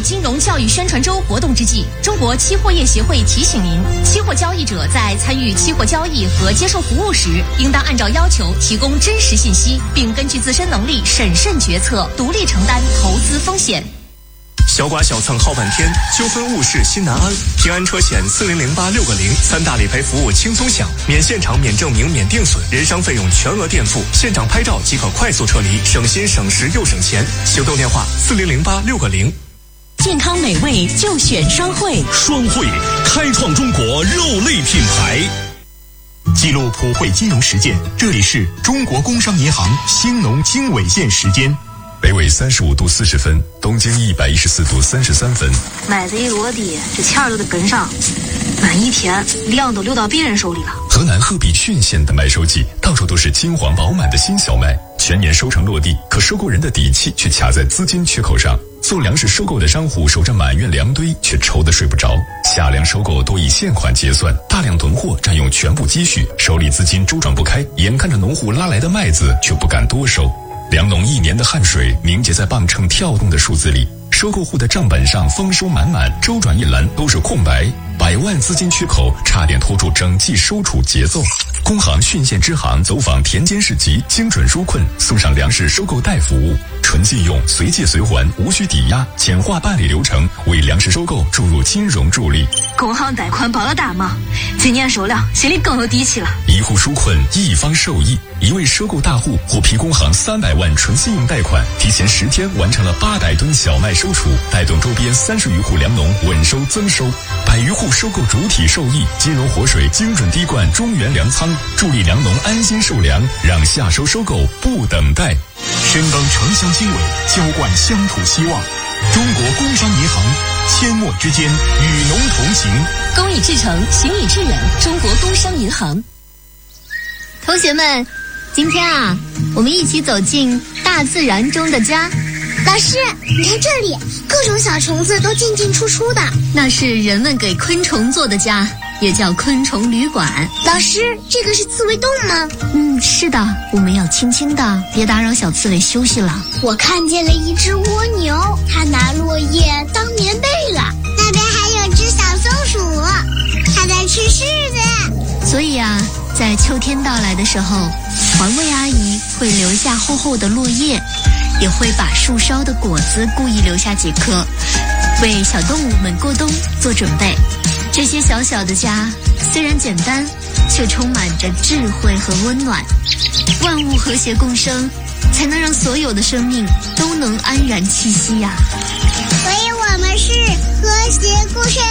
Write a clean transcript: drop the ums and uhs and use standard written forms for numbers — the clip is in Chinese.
金融教育宣传周活动之际，中国期货业协会提醒您，期货交易者在参与期货交易和接受服务时，应当按照要求提供真实信息，并根据自身能力审慎决策，独立承担投资风险。 小剐小蹭耗半天，纠纷误事心难安。平安车险40086003大理赔服务轻松享，免现场、免证明、免定损，人伤费用全额垫付，现场拍照即可快速撤离，省心省时又省钱。行动电话400860。 健康美味就选双汇， 双汇开创中国肉类品牌。记录普惠金融实践，这里是中国工商银行兴农经纬线时间。 北纬35度40分，东经114度33分。 买这一落地，这钱儿都得跟上，满一天粮都流到别人手里了。 河南鹤壁浚县的麦收季，到处都是金黄饱满的新小麦，全年收成落地，可收购人的底气却卡在资金缺口上。做粮食收购的商户守着满院粮堆，却愁得睡不着。下粮收购多以现款结算，大量囤货占用全部积蓄，手里资金周转不开，眼看着农户拉来的麦子却不敢多收。粮农一年的汗水凝结在磅秤跳动的数字里，收购户的账本上丰收满满，周转一栏都是空白，百万资金缺口差点拖住整季收储节奏。工行浚县支行走访田间市集，精准纾困，送上粮食收购贷服务，纯信用，随借随还，无需抵押，简化办理流程，为粮食收购注入金融助力。 工行贷款帮了大忙，今年收粮心里更有底气了。 一户纾困，一方受益。一位收购大户获批工行300万纯信用贷款，提前10天完成了800吨小麦收储，带动周边30余户粮农稳收增收，100余户收购主体受益。金融活水精准滴灌中原粮仓，助力粮农安心受粮，让夏收收购不等待。 深耕城乡经纬，浇灌乡土希望。中国工商银行，阡陌之间与农同行。 公益至诚，行以致远。中国工商银行。 同学们，今天啊，我们一起走进大自然中的家。 老师，你看这里，各种小虫子都进进出出的。 那是人们给昆虫做的家，也叫昆虫旅馆。 老师，这个是刺猬洞吗？ 是的，我们要轻轻的，别打扰小刺猬休息了。 我看见了一只蜗牛，它拿落叶当棉被了。那边还有只小松鼠，它在吃柿子。 所以啊，在秋天到来的时候，环卫阿姨会留下厚厚的落叶，也会把树梢的果子故意留下几颗，为小动物们过冬做准备。这些小小的家虽然简单，却充满着智慧和温暖。万物和谐共生，才能让所有的生命都能安然栖息呀。 所以我们是和谐共生